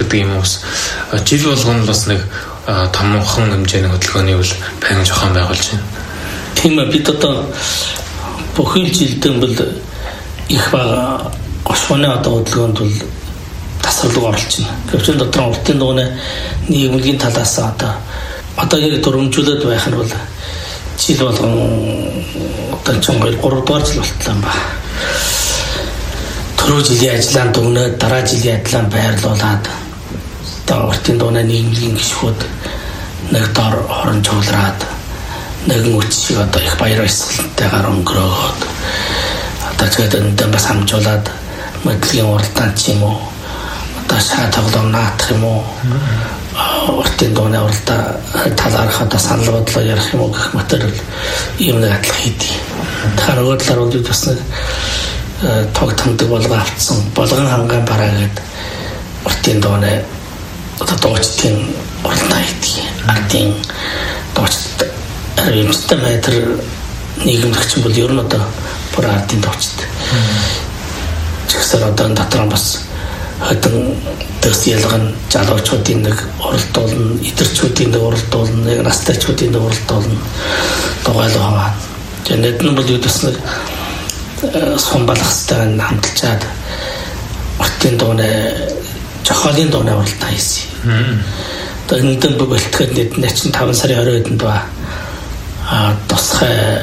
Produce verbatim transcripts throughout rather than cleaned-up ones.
гэдэг юм уус жил болгоно бас нэг томхон хэмжээний хөдөлгөөний үйл байнгын зохион байгуулж байна. Тийм ээ бид одоо бүхэл жилдэн бол их бага гошгоны одоо хөдөлгөөнд бол тасралг оруулж байна. Гэвч дотор уртын дууны нийгмийн талаас одоо одоо яг дөрвөлжүүлээд байх нь бол жил болгон одоо ч гол гурав дахь жил болтлоо юм ба. Түрүү жилийн ажлаанд өгнө, дараа жилийн ажлаанд байрлуулад одоо уртын дууны нийгмийн гишүүд нэг дор хорон цуглараад нэгэн үчиг одоо их баяр баясгалантайгаар өнгөрөөд одоо тэгээд энэ бас хамжуулаад мэдлэгийн уралдаан ч юм уу одоо шаа тоглоом наадах юм уу уртын дууны уралдаа талаарх одоо санал бодлоо ярих юм уу гэх мэтэр юм нэг атлах хийдий. Тэгэхээр нөгөө талаар бол бас нэг тог тамдаг болго авцсан болгон хангаан бараа гэдэг уртын дууны одоо дуучдын уралдаан хийдий. Ардын дуучд эмчтэй метр нийгэмлэгч бол ер нь одоо бүр ардын дуучд. Чигсэр одоо дотор бас хөдөн дэс ялган залуучуудын нэг уралдуулна, идэрчүүдийн нэг уралдуулна, нэг настайчуудын нэг уралдуулна. Дугайл аваад. Тэгээд нь бол юу бас нэг сон балахстай хамталчаад уртын дууны жохолын дууны уралдаан хийсэн. Тэгээд энэ дэм бэлтгэхэд нэг чинь таван сарын оройд ба а тосхай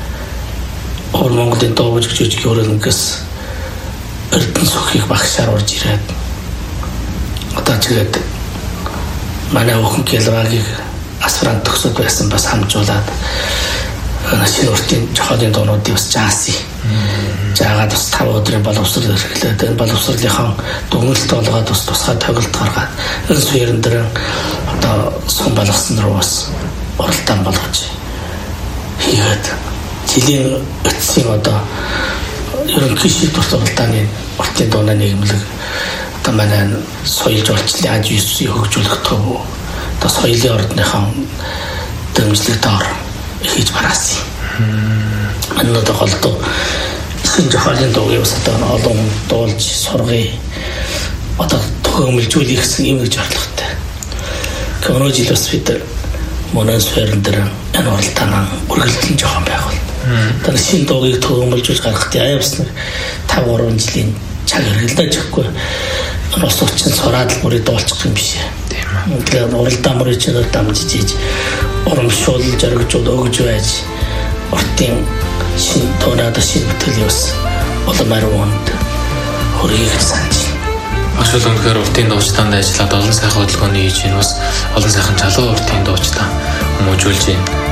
ор Монголын дууж гэж өөрөнгөс эрдэн сөхийг багшаар орж ирээд одоо тэгээд манай өхөн гэлвагийг асфрант төгсөд байсан бас хамжуулаад шинэ уртын жохолын дуунуудыг бас жааси. Жаагаад бас тав өдрийн боловсрол эрхлээд энэ боловсролынхаа дүгнэлт болгоод бас тусгай тоглолт гаргаад энэ суурин дээр одоо сон болгосон руу бас оролдоон болгож хийгээд жилийн эцсийн одоо ерөнхий шийдвэрт оролдооны уртын дууны нийгэмлэг одоо манай соёл жуулчлалын аж юусыг хөгжүүлэх төв одоо соёлын ордныхаа дэмжлэг доор хийж бараасан. Энэ одоо голдоо шинж хаалийн дуугийн бас одоо олон дуулж сургая одоо төгөөмөлжүүлэх гэсэн юм гэж бодлоготой. Өнөө жил бас бид Монон сферэн дээр энэ уралдаан үргэлжлэн жоохон байгуул. Тэр шинэ дуугийг төгөөмөлжүүлж гаргахад аявс нэг тав гурван жилийн цаг хэрэглэж өгөхгүй. Ус учин сураад л бүрий дуулчих юм биш. Тийм ээ. Тэгээд уралдаан мөрөж чигээр дамжиж ийж урамшуул жаргажуул өгж байж уртын шинэ дуунаад шинэ бүтээл ёс боломар вонд хөргийг санаж. Ашгүй өнөхөр уртын дуучтанд ажиллаад олон сайхан хөдөлгөөний хийж ийн бас олон сайхан залуу уртын дуучтаа хүмүүжүүлж байна.